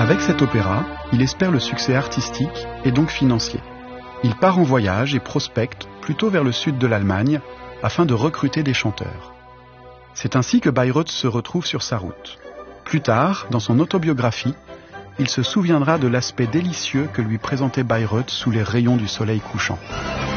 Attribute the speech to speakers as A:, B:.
A: Avec cet opéra, il espère le succès artistique et donc financier. Il part en voyage et prospecte plutôt vers le sud de l'Allemagne afin de recruter des chanteurs. C'est ainsi que Bayreuth se retrouve sur sa route. Plus tard, dans son autobiographie, il se souviendra de l'aspect délicieux que lui présentait Bayreuth sous les rayons du soleil couchant.